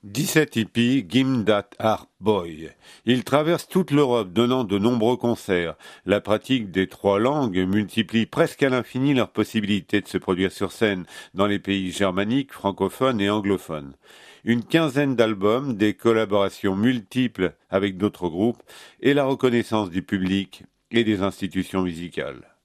17 hippies, Gimme That Harp Boy. Ils traversent toute l'Europe, donnant de nombreux concerts. La pratique des 3 langues multiplie presque à l'infini leurs possibilités de se produire sur scène dans les pays germaniques, francophones et anglophones. Une quinzaine d'albums, des collaborations multiples avec d'autres groupes et la reconnaissance du public et des institutions musicales.